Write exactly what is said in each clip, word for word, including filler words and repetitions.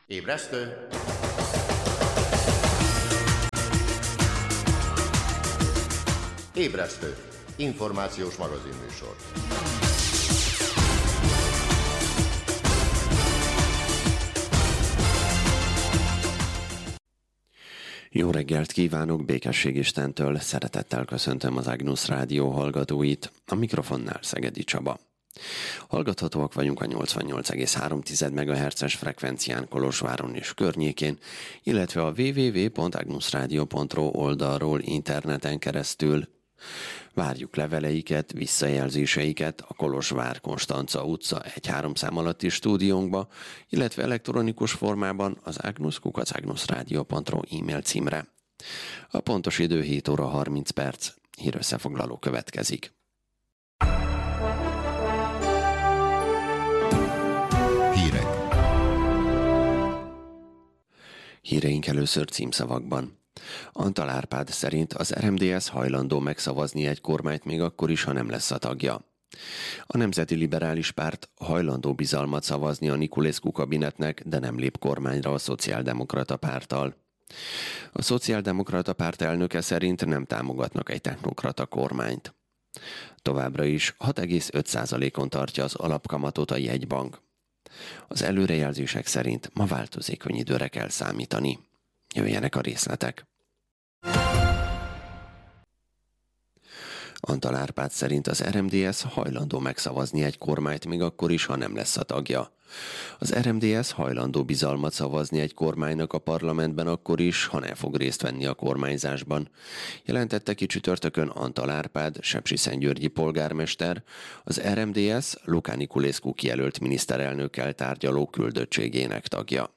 Ébresztő! Ébresztő! Információs magazinműsor. Jó reggelt kívánok, békesség Istentől, szeretettel köszöntöm az Agnus Rádió hallgatóit, a mikrofonnál Szegedi Csaba. Hallgathatóak vagyunk a nyolcvannyolc egész három megahertzes frekvencián Kolozsváron és környékén, illetve a double-u double-u double-u pont agnusradio pont ro oldalról interneten keresztül. Várjuk leveleiket, visszajelzéseiket a Kolozsvár Konstanca utca egy három szám alatti stúdiónkba, illetve elektronikus formában az agnus kukac agnusradio pont ro e-mail címre. A pontos idő hét óra harminc perc, hírösszefoglaló következik. Hírek. Híreink először címszavakban. Antal Árpád szerint az er em dé es hajlandó megszavazni egy kormányt még akkor is, ha nem lesz a tagja. A Nemzeti Liberális Párt hajlandó bizalmat szavazni a Niculescu kabinetnek, de nem lép kormányra a Szociáldemokrata Párttal. A Szociáldemokrata Párt elnöke szerint nem támogatnak egy technokrata kormányt. Továbbra is hat egész öt százalékon tartja az alapkamatot a jegybank. Az előrejelzések szerint ma változékony időre kell számítani. Jöjjenek a részletek. Antal Árpád szerint az er em dé es hajlandó megszavazni egy kormányt még akkor is, ha nem lesz a tagja. Az er em dé es hajlandó bizalmat szavazni egy kormánynak a parlamentben akkor is, ha nem fog részt venni a kormányzásban, jelentette ki csütörtökön Antal Árpád, sepsiszentgyörgyi polgármester, az er em dé es Luca Niculescu kijelölt miniszterelnökkel tárgyaló küldöttségének tagja.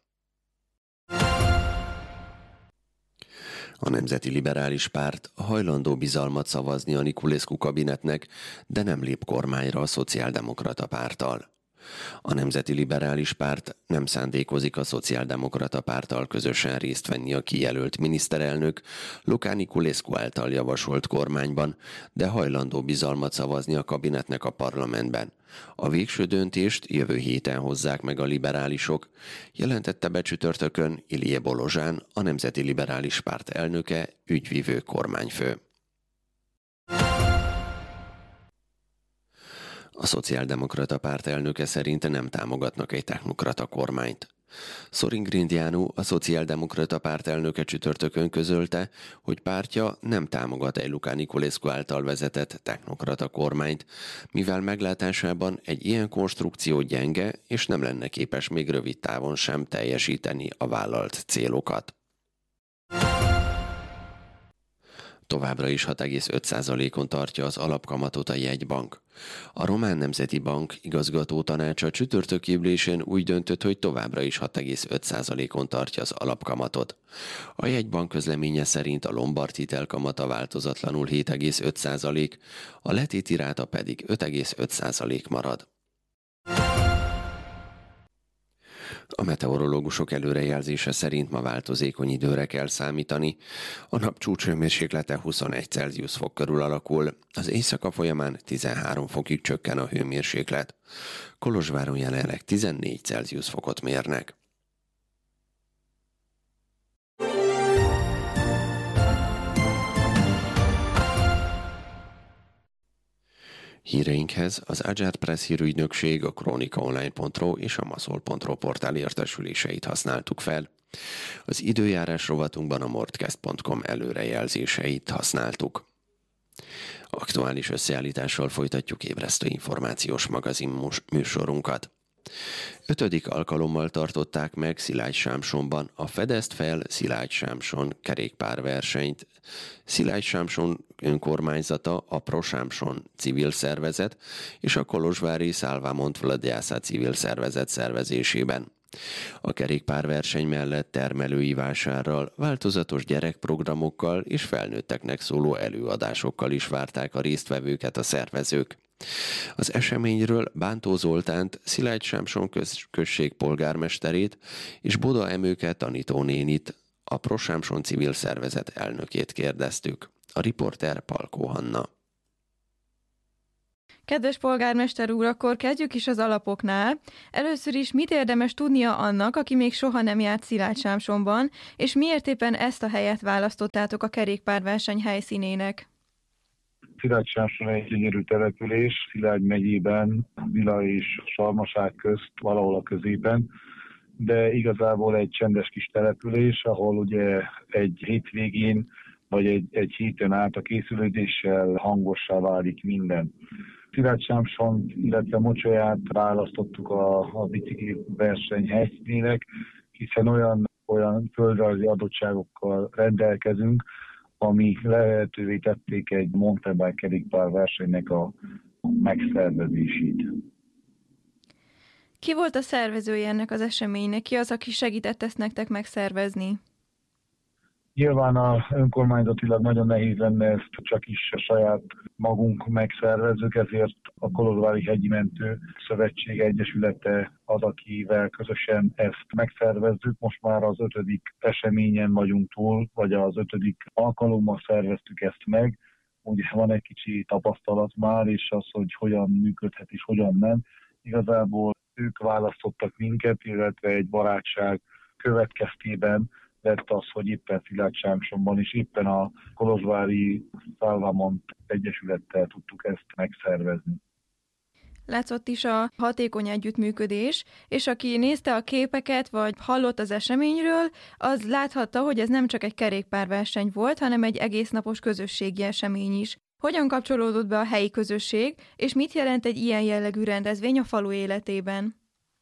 A Nemzeti Liberális Párt hajlandó bizalmat szavazni a Niculescu kabinetnek, de nem lép kormányra a Szociáldemokrata Párttal. A Nemzeti Liberális Párt nem szándékozik a Szociáldemokrata Párttal közösen részt venni a kijelölt miniszterelnök Luca Niculescu által javasolt kormányban, de hajlandó bizalmat szavazni a kabinetnek a parlamentben. A végső döntést jövő héten hozzák meg a liberálisok, jelentette be csütörtökön Ilie Bolozsán, a Nemzeti Liberális Párt elnöke, ügyvivő kormányfő. A Szociáldemokrata Párt elnöke szerint nem támogatnak egy technokrata kormányt. Sorin Grindeanu, a Szociáldemokrata Párt elnöke csütörtökön közölte, hogy pártja nem támogat egy Luca Niculescu által vezetett technokrata kormányt, mivel meglátásában egy ilyen konstrukció gyenge és nem lenne képes még rövid távon sem teljesíteni a vállalt célokat. Továbbra is hat egész öt százalékon tartja az alapkamatot a jegybank. A Román Nemzeti Bank igazgató tanácsa csütörtöki ülésén úgy döntött, hogy továbbra is hat egész öt százalékon tartja az alapkamatot. A jegybank közleménye szerint a lombard hitelkamata változatlanul hét egész öt százalék, a letéti ráta pedig öt egész öt százalék marad. A meteorológusok előrejelzése szerint ma változékony időre kell számítani. A nap csúcshőmérséklete huszonegy Celsius fok körül alakul, az éjszaka folyamán tizenhárom fokig csökken a hőmérséklet. Kolozsváron jelenleg tizennégy Celsius fokot mérnek. Híreinkhez az Agile Press hírügynökség, a kronikaonline pont ro és a maszol pont ro portál értesüléseit használtuk fel. Az időjárás rovatunkban a mordcast pont com előrejelzéseit használtuk. Aktuális összeállítással folytatjuk ébresztő információs magazin műsorunkat. Ötödik alkalommal tartották meg Szilágy Sámsonban a Fedezd fel Szilágy Sámson kerékpárversenyt. Szilágy Sámson önkormányzata, a ProSámson civil szervezet és a kolozsvári Salvamont Vladyászá civil szervezet szervezésében. A kerékpárverseny mellett termelői vásárral, változatos gyerekprogramokkal és felnőtteknek szóló előadásokkal is várták a résztvevőket a szervezők. Az eseményről Bántó Zoltánt, Szilágy Sámson község polgármesterét és Boda Emőke tanítónénit, a ProSámson civil szervezet elnökét kérdeztük. A riporter Palkó Hanna. Kedves polgármester úr, akkor kezdjük is az alapoknál. Először is mit érdemes tudnia annak, aki még soha nem járt Szilágysámsonban, és miért éppen ezt a helyet választottátok a kerékpárverseny helyszínének? Szilágysámson egy gyönyörű település, Szilágy megyében, Vila és Sarmaság közt, valahol a középen, de igazából egy csendes kis település, ahol ugye egy hétvégén vagy egy, egy héten át a készülődéssel hangossá válik minden. Szilágysámson, illetve Mocsolyát választottuk a, a bicikli verseny helyszínének, hiszen olyan, olyan földrajzi adottságokkal rendelkezünk, ami lehetővé tették egy mountainbike kerékpárversenynek a megszervezését. Ki volt a szervezője ennek az eseménynek? Ki az, aki segített ezt nektek megszervezni? Nyilván a önkormányzatilag nagyon nehéz lenne ezt csak is a saját magunk megszervezzük, ezért a Kolozsvári Hegyi Mentő Szövetség Egyesülete az, akivel közösen ezt megszervezzük. Most már az ötödik eseményen vagyunk túl, vagy az ötödik alkalommal szerveztük ezt meg. Ugye van egy kicsi tapasztalat már, és az, hogy hogyan működhet és hogyan nem. Igazából ők választottak minket, illetve egy barátság következtében lett az, hogy éppen Szilágysámsonban és éppen a Kolozsvári Salvamont Egyesülettel tudtuk ezt megszervezni. Látszott is a hatékony együttműködés, és aki nézte a képeket, vagy hallott az eseményről, az láthatta, hogy ez nem csak egy kerékpárverseny volt, hanem egy egésznapos közösségi esemény is. Hogyan kapcsolódott be a helyi közösség, és mit jelent egy ilyen jellegű rendezvény a falu életében?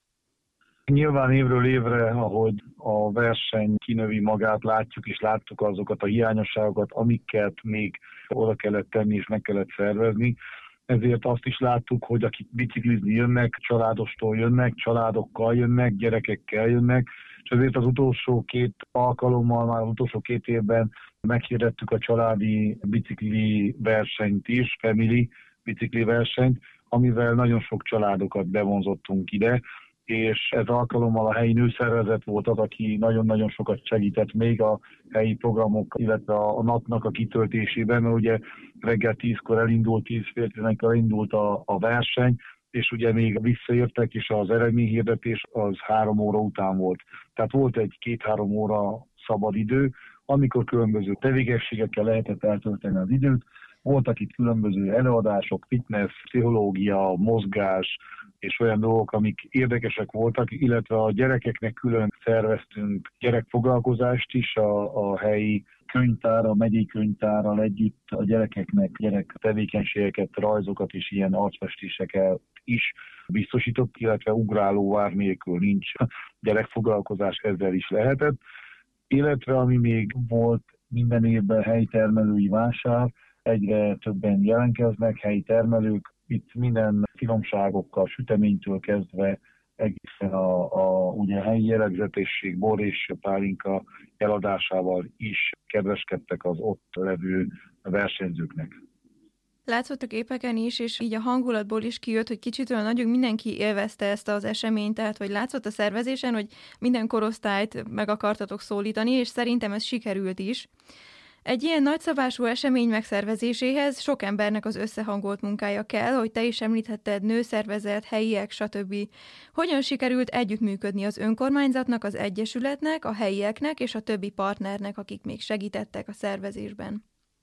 Nyilván évről évre, ahogy a verseny kinövi magát, látjuk és láttuk azokat a hiányosságokat, amiket még oda kellett tenni és meg kellett szervezni. Ezért azt is láttuk, hogy akik biciklizni jönnek, családostól jönnek, családokkal jönnek, gyerekekkel jönnek, és ezért az utolsó két alkalommal, már az utolsó két évben meghirdettük a családi bicikli versenyt is, family bicikli versenyt, amivel nagyon sok családokat bevonzottunk ide, és ez alkalommal a helyi nőszervezet volt az, aki nagyon-nagyon sokat segített még a helyi programok, illetve a napnak a kitöltésében, mert ugye reggel tízkor elindult, tíz fél tizenegykor elindult a, a verseny, és ugye még visszaértek, és az eredményhirdetés az három óra után volt. Tehát volt egy két-három óra szabad idő, amikor különböző tevékenységekkel lehetett eltölteni az időt. Voltak itt különböző előadások, fitness, pszichológia, mozgás, és olyan dolgok, amik érdekesek voltak, illetve a gyerekeknek külön szerveztünk gyerekfoglalkozást is, a, a helyi könyvtár, a megyei könyvtárral együtt a gyerekeknek gyerek tevékenységeket, rajzokat és ilyen arcfestéseket is biztosított, illetve ugrálóvár nélkül nincs gyerekfoglalkozás, ezzel is lehetett. Illetve ami még volt minden évben helyi termelői vásár, egyre többen jelentkeznek, helyi termelők, itt minden finomságokkal, süteménytől kezdve egészen a, a ugye, helyi jellegzetesség, bor és pálinka eladásával is kedveskedtek az ott levő versenyzőknek. Látszott a képeken is, és így a hangulatból is kijött, hogy kicsit olyan nagyon mindenki élvezte ezt az eseményt, tehát hogy látszott a szervezésen, hogy minden korosztályt meg akartatok szólítani, és szerintem ez sikerült is. Egy ilyen nagyszabású esemény megszervezéséhez sok embernek az összehangolt munkája kell, hogy te is említetted, nőszervezet, helyiek, stb. Hogyan sikerült együttműködni az önkormányzatnak, az egyesületnek, a helyieknek és a többi partnernek, akik még segítettek a szervezésben?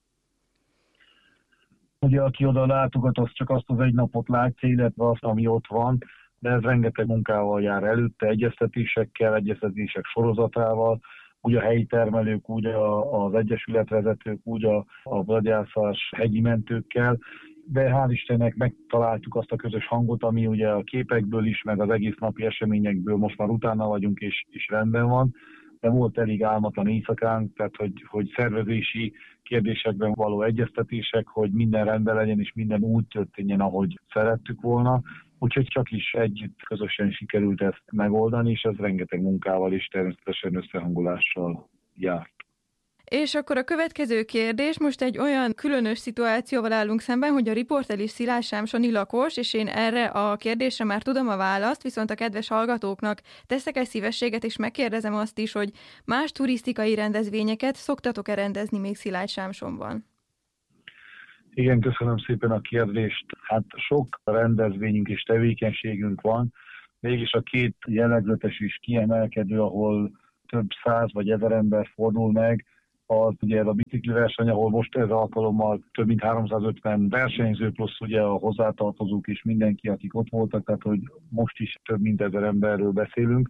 Ugye aki oda látogat, az csak azt az egy napot látja, illetve azt, ami ott van, de ez rengeteg munkával jár előtte, egyeztetésekkel, egyeztetések sorozatával, úgy a helyi termelők, úgy a, az egyesületvezetők, úgy a, a Blagyászás hegyi mentőkkel, de hál' Istennek megtaláltuk azt a közös hangot, ami ugye a képekből is, meg az egész napi eseményekből most már utána vagyunk, és, és rendben van, de volt elég álmatlan éjszakánk, tehát hogy, hogy szervezési kérdésekben való egyeztetések, hogy minden rendben legyen, és minden úgy történjen, ahogy szerettük volna. Úgyhogy csak is együtt közösen sikerült ezt megoldani, és ez rengeteg munkával és természetesen összehangolással járt. És akkor a következő kérdés, most egy olyan különös szituációval állunk szemben, hogy a riporter is szilágysámsoni lakos, és én erre a kérdésre már tudom a választ, viszont a kedves hallgatóknak teszek egy szívességet, és megkérdezem azt is, hogy más turisztikai rendezvényeket szoktatok-e rendezni még Szilágysámsonban? Igen, köszönöm szépen a kérdést. Hát sok rendezvényünk és tevékenységünk van, mégis a két jellegzetes és kiemelkedő, ahol több száz vagy ezer ember fordul meg, az ugye ez a bicikliverseny, ahol most ez alkalommal több mint háromszázötven versenyző plusz ugye a hozzátartozók és mindenki, akik ott voltak, tehát hogy most is több mint ezer emberről beszélünk.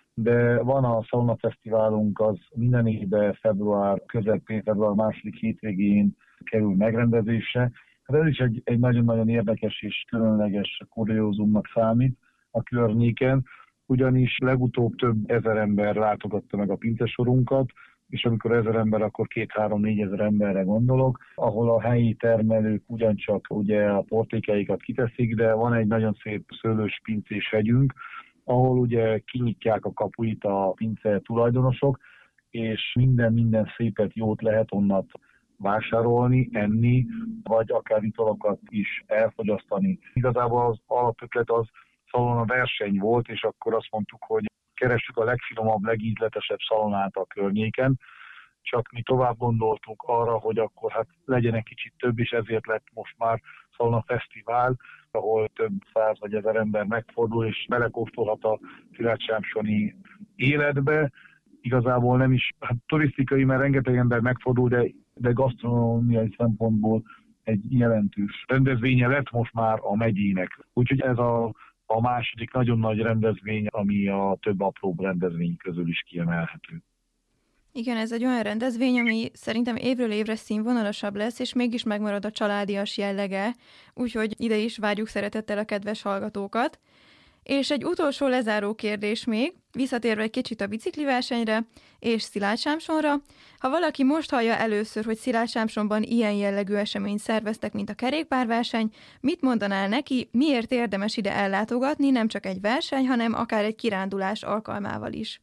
De van a Sauna Fesztiválunk, az minden évben február közepén, február második hétvégén kerül megrendezésre. Hát ez is egy, egy nagyon-nagyon érdekes és különleges kuriózumnak számít a környéken, ugyanis legutóbb több ezer ember látogatta meg a pincesorunkat, és amikor ezer ember, akkor két-három-négy ezer emberre gondolok, ahol a helyi termelők ugyancsak ugye a portékeikat kiteszik, de van egy nagyon szép szőlős pincés hegyünk, ahol ugye kinyitják a kapuit a pince tulajdonosok, és minden-minden szépet, jót lehet onnan vásárolni, enni, vagy akár italokat is elfogyasztani. Igazából az alapötlet az szalona verseny volt, és akkor azt mondtuk, hogy keressük a legfinomabb, legízletesebb szalonát a környéken, csak mi tovább gondoltunk arra, hogy akkor hát legyen egy kicsit több, és ezért lett most már Sauna Fesztivál, ahol több száz vagy ezer ember megfordul, és belekóstolhat a szilágysámsoni életbe. Igazából nem is hát turisztikai, mert rengeteg ember megfordul, de, de gasztronómiai szempontból egy jelentős rendezvénye lett most már a megyének. Úgyhogy ez a, a második nagyon nagy rendezvény, ami a több apróbb rendezvény közül is kiemelhető. Igen, ez egy olyan rendezvény, ami szerintem évről évre színvonalasabb lesz, és mégis megmarad a családias jellege, úgyhogy ide is várjuk szeretettel a kedves hallgatókat. És egy utolsó lezáró kérdés még, visszatérve egy kicsit a bicikliversenyre és Szilágysámsonra. Ha valaki most hallja először, hogy Szilágysámsonban ilyen jellegű eseményt szerveztek, mint a kerékpárverseny, mit mondanál neki, miért érdemes ide ellátogatni, nem csak egy verseny, hanem akár egy kirándulás alkalmával is?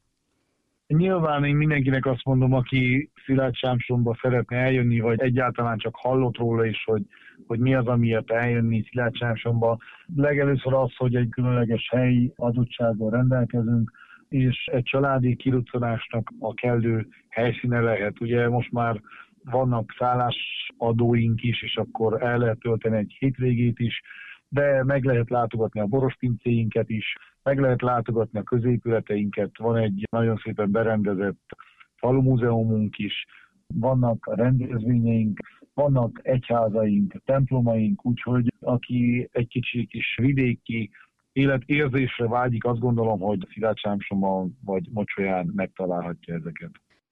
Nyilván én mindenkinek azt mondom, aki Szilágysámsonba szeretne eljönni, vagy egyáltalán csak hallott róla is, hogy, hogy mi az, amiért eljönni Szilágysámsonba. Legelőször az, hogy egy különleges helyi adottsággal rendelkezünk, és egy családi kiruccanásnak a kellő helyszíne lehet. Ugye most már vannak szállásadóink is, és akkor el lehet tölteni egy hétvégét is, de meg lehet látogatni a borospincéinket is, meg lehet látogatni a középületeinket, van egy nagyon szépen berendezett falumúzeumunk is, vannak rendezvényeink, vannak egyházaink, templomaink, úgyhogy aki egy kicsit is vidéki életérzésre vágyik, azt gondolom, hogy Szilágysámsonban vagy Mocsolyán megtalálhatja ezeket.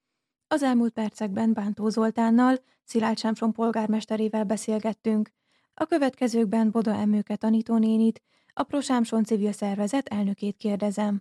Az elmúlt percekben Bántó Zoltánnal, Szilágysámson polgármesterével beszélgettünk. A következőkben Boda Emmőke tanítónénit, a Prosámson civil szervezet elnökét kérdezem.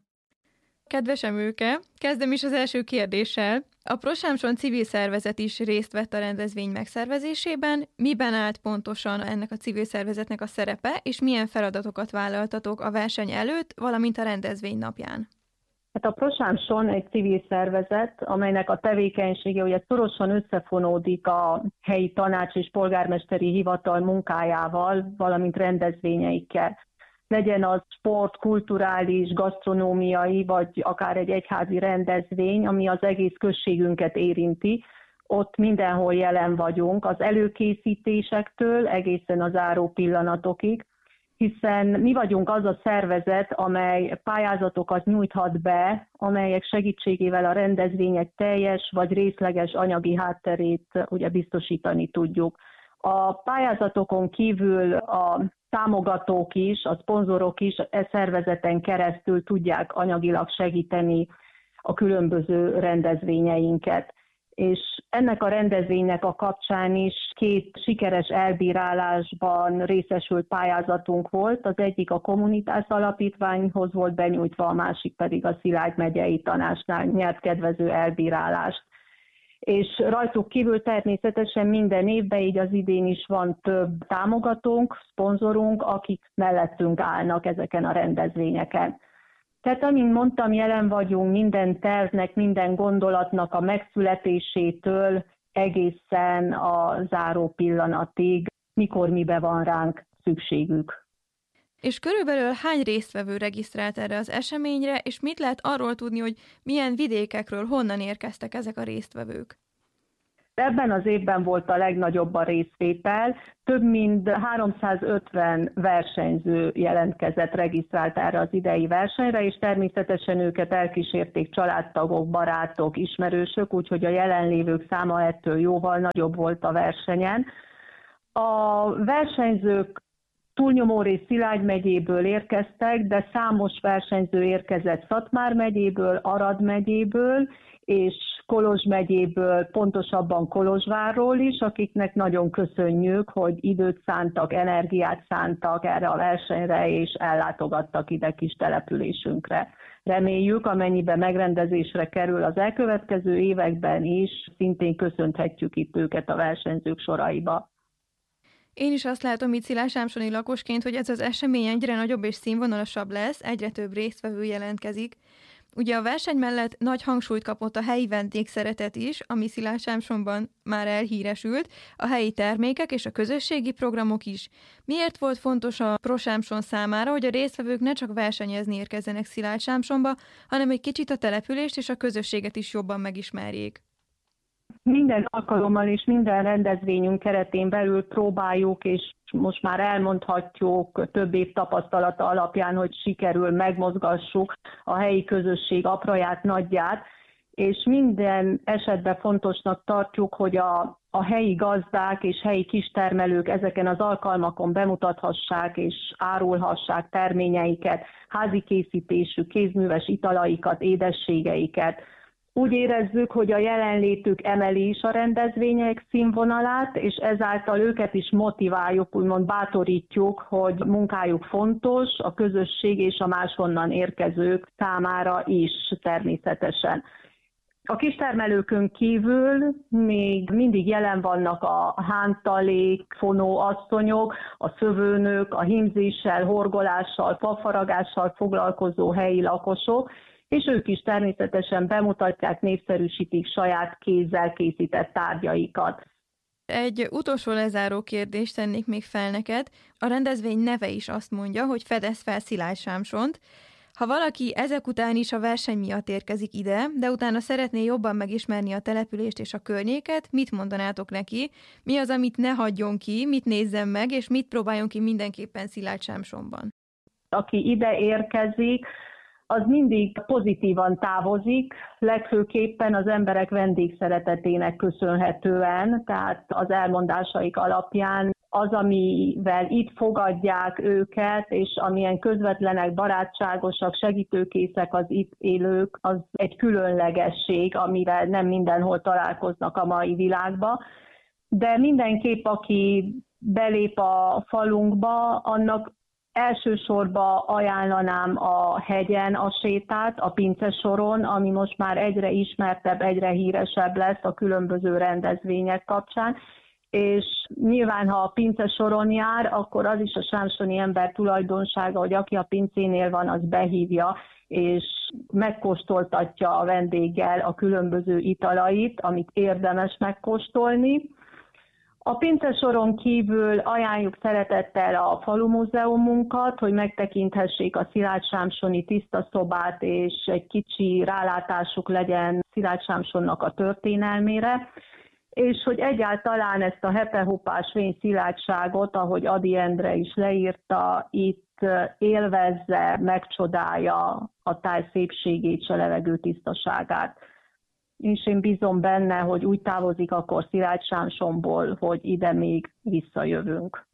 Kedves Emmőke, kezdem is az első kérdéssel. A Prosámson civil szervezet is részt vett a rendezvény megszervezésében. Miben állt pontosan ennek a civil szervezetnek a szerepe, és milyen feladatokat vállaltatok a verseny előtt, valamint a rendezvény napján? Hát a Prosámson egy civil szervezet, amelynek a tevékenysége ugye szorosan összefonódik a helyi tanács és polgármesteri hivatal munkájával, valamint rendezvényeikkel. Legyen az sport, kulturális, gasztronómiai, vagy akár egy egyházi rendezvény, ami az egész községünket érinti. Ott mindenhol jelen vagyunk, az előkészítésektől egészen a záró pillanatokig, hiszen mi vagyunk az a szervezet, amely pályázatokat nyújthat be, amelyek segítségével a rendezvények teljes vagy részleges anyagi hátterét ugye biztosítani tudjuk. A pályázatokon kívül a támogatók is, a szponzorok is e szervezeten keresztül tudják anyagilag segíteni a különböző rendezvényeinket. És ennek a rendezvénynek a kapcsán is két sikeres elbírálásban részesült pályázatunk volt. Az egyik a Kommunitás Alapítványhoz volt benyújtva, a másik pedig a Szilágy megyei tanácsnál nyert kedvező elbírálást. És rajtuk kívül természetesen minden évben, így az idén is van több támogatónk, szponzorunk, akik mellettünk állnak ezeken a rendezvényeken. Tehát, amint mondtam, jelen vagyunk minden tervnek, minden gondolatnak a megszületésétől egészen a záró pillanatig, mikor mibe van ránk szükségük. És körülbelül hány résztvevő regisztrált erre az eseményre, és mit lehet arról tudni, hogy milyen vidékekről, honnan érkeztek ezek a résztvevők? Ebben az évben volt a legnagyobb a részvétel, több mint háromszázötven versenyző jelentkezett, regisztrált erre az idei versenyre, és természetesen őket elkísérték családtagok, barátok, ismerősök, úgyhogy a jelenlévők száma ettől jóval nagyobb volt a versenyen. A versenyzők túlnyomó rész Szilágy megyéből érkeztek, de számos versenyző érkezett Szatmár megyéből, Arad megyéből, és Kolozs megyéből, pontosabban Kolozsvárról is, akiknek nagyon köszönjük, hogy időt szántak, energiát szántak erre a versenyre, és ellátogattak ide kis településünkre. Reméljük, amennyiben megrendezésre kerül az elkövetkező években is, szintén köszönhetjük itt őket a versenyzők soraiba. Én is azt látom itt szilágysámsoni lakosként, hogy ez az esemény egyre nagyobb és színvonalasabb lesz, egyre több résztvevő jelentkezik. Ugye a verseny mellett nagy hangsúlyt kapott a helyi vendégszeretet is, ami Szilágysámsonban már elhíresült, a helyi termékek és a közösségi programok is. Miért volt fontos a Prosámson számára, hogy a résztvevők ne csak versenyezni érkezzenek Szilágysámsonba, hanem egy kicsit a települést és a közösséget is jobban megismerjék? Minden alkalommal és minden rendezvényünk keretén belül próbáljuk, és most már elmondhatjuk több év tapasztalata alapján, hogy sikerül megmozgassuk a helyi közösség apraját, nagyját, és minden esetben fontosnak tartjuk, hogy a, a helyi gazdák és helyi kistermelők ezeken az alkalmakon bemutathassák és árulhassák terményeiket, házi készítésű, kézműves italaikat, édességeiket. Úgy érezzük, hogy a jelenlétük emeli is a rendezvények színvonalát, és ezáltal őket is motiváljuk, úgymond bátorítjuk, hogy munkájuk fontos, a közösség és a máshonnan érkezők számára is természetesen. A kistermelőkön kívül még mindig jelen vannak a hántalék, fonó asszonyok, a szövőnök, a hímzéssel, horgolással, fafaragással foglalkozó helyi lakosok, és ők is természetesen bemutatják, népszerűsítik saját kézzel készített tárgyaikat. Egy utolsó lezáró kérdést tennék még fel neked. A rendezvény neve is azt mondja, hogy fedez fel Szilágysámsont. Ha valaki ezek után is a verseny miatt érkezik ide, de utána szeretné jobban megismerni a települést és a környéket, mit mondanátok neki? Mi az, amit ne hagyjon ki, mit nézzen meg, és mit próbáljon ki mindenképpen Szilágysámsonban? Aki ide érkezik, az mindig pozitívan távozik, legfőképpen az emberek vendégszeretetének köszönhetően, tehát az elmondásaik alapján az, amivel itt fogadják őket, és amilyen közvetlenek, barátságosak, segítőkészek az itt élők, az egy különlegesség, amivel nem mindenhol találkoznak a mai világban. De mindenképp, aki belép a falunkba, annak elsősorban ajánlanám a hegyen a sétát, a Pincesoron, ami most már egyre ismertebb, egyre híresebb lesz a különböző rendezvények kapcsán, és nyilván, ha a Pincesoron jár, akkor az is a sámsoni ember tulajdonsága, hogy aki a pincénél van, az behívja, és megkóstoltatja a vendéggel a különböző italait, amit érdemes megkóstolni. A Pincesoron kívül ajánljuk szeretettel a falumúzeumunkat, hogy megtekinthessék a szilágysámsoni tiszta szobát, és egy kicsi rálátásuk legyen Szilágysámsonnak a történelmére, és hogy egyáltalán ezt a hepehopás vén szilágyságot, ahogy Ady Endre is leírta, itt élvezze, megcsodálja a táj szépségét és a levegő tisztaságát. És én bízom benne, hogy úgy távozik akkor Szilágysámsonból, hogy ide még visszajövünk.